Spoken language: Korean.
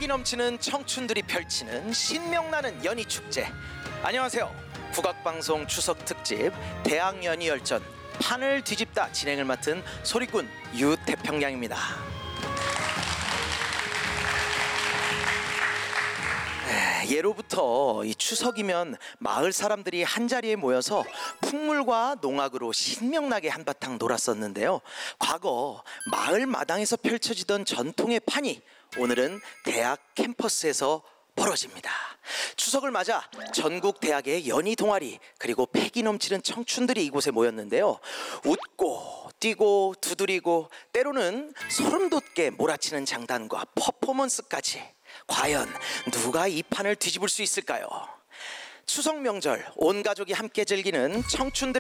패기 넘치는 청춘들이 펼치는 신명나는 연희축제. 안녕하세요. 국악방송 추석특집 대학연희열전 판을 뒤집다 진행을 맡은 소리꾼 유태평양입니다. 예로부터 이 추석이면 마을 사람들이 한자리에 모여서 풍물과 농악으로 신명나게 한바탕 놀았었는데요. 과거 마을 마당에서 펼쳐지던 전통의 판이 오늘은 대학 캠퍼스에서 벌어집니다. 추석을 맞아 전국 대학의 연희 동아리 그리고 패기 넘치는 청춘들이 이곳에 모였는데요. 웃고 뛰고 두드리고 때로는 소름 돋게 몰아치는 장단과 퍼포먼스까지. 과연 누가 이 판을 뒤집을 수 있을까요? 추석 명절 온 가족이 함께 즐기는 청춘들의